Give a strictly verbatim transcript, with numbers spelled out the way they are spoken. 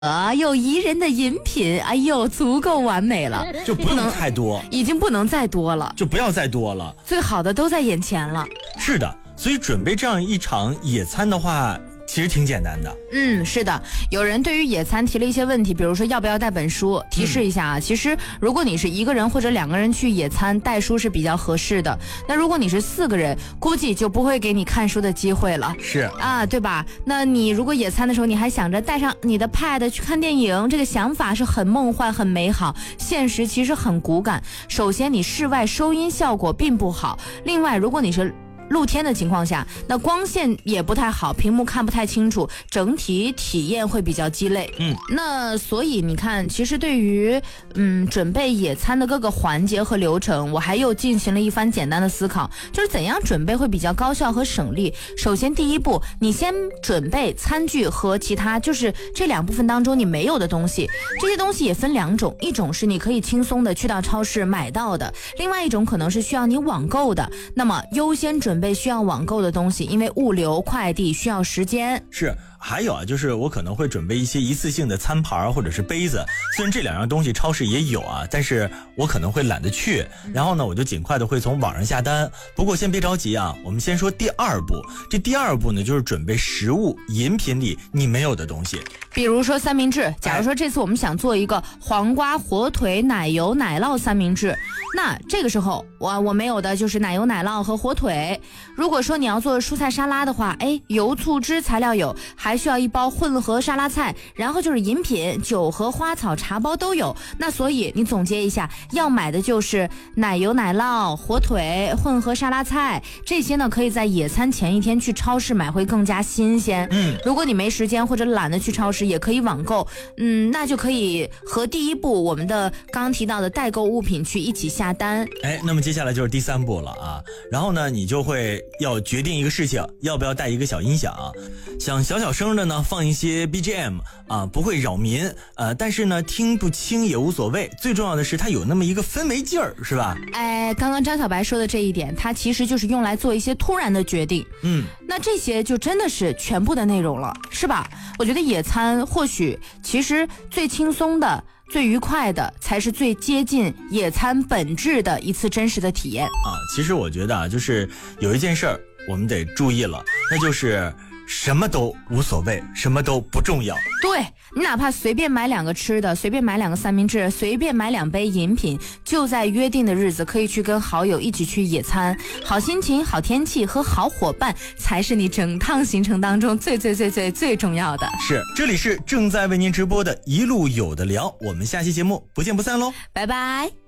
啊，又宜人的饮品，哎呦，足够完美了， 就不能太多， 已经不能再多了， 就不要再多了， 最好的都在眼前了。 是的，所以准备这样一场野餐的话，其实挺简单的。 嗯，是的，有人对于野餐提了一些问题，比如说要不要带本书。提示一下啊，嗯、其实如果你是一个人或者两个人去野餐，带书是比较合适的。那如果你是四个人，估计就不会给你看书的机会了。 是啊，对吧？那你如果野餐的时候，你还想着带上你的 pad 去看电影，这个想法是很梦幻、很美好，现实其实很骨感。首先，你室外收音效果并不好；另外，如果你是露天的情况下，那光线也不太好，屏幕看不太清楚，整体体验会比较鸡肋。 嗯， 那所以你看，其实对于嗯准备野餐的各个环节和流程，我还又进行了一番简单的思考，就是怎样准备会比较高效和省力。首先第一步，你先准备餐具和其他就是这两部分当中你没有的东西。这些东西也分两种，一种是你可以轻松的去到超市买到的，另外一种可能是需要你网购的。那么优先准备备需要网购的东西，因为物流快递需要时间。 是，还有啊，就是我可能会准备一些一次性的餐盘或者是杯子，虽然这两样东西超市也有啊，但是我可能会懒得去，然后呢我就尽快的会从网上下单。不过先别着急啊，我们先说第二步。这第二步呢，就是准备食物饮品里你没有的东西， 比如说三明治。假如说这次我们想做一个黄瓜火腿奶油奶酪三明治，那这个时候我我没有的就是奶油奶酪和火腿。如果说你要做蔬菜沙拉的话，哎，油醋汁材料有，还需要一包混合沙拉菜，然后就是饮品，酒和花草茶包都有。那所以你总结一下，要买的就是奶油奶酪、火腿、混合沙拉菜，这些呢可以在野餐前一天去超市买会更加新鲜。 嗯， 如果你没时间或者懒得去超市，也可以网购。嗯，那就可以和第一步我们的刚刚提到的代购物品去一起下单。 哎，那么接下来就是第三步了啊。然后呢，你就会要决定一个事情，要不要带一个小音响，想小小声的呢放一些 B G M 啊，不会扰民，呃，但是呢听不清也无所谓，最重要的是它有那么一个氛围劲儿，是吧？ 哎，刚刚张小白说的这一点，它其实就是用来做一些突然的决定。 嗯， 那这些就真的是全部的内容了，是吧？我觉得野餐或许其实最轻松的、最愉快的，才是最接近野餐本质的一次真实的体验啊。其实我觉得啊，就是有一件事儿我们得注意了，那就是什么都无所谓，什么都不重要。 对，你哪怕随便买两个吃的，随便买两个三明治，随便买两杯饮品，就在约定的日子可以去跟好友一起去野餐。好心情、好天气和好伙伴才是你整趟行程当中最最最最最重要的。 是，这里是正在为您直播的一路有的聊，我们下期节目不见不散喽， 拜拜。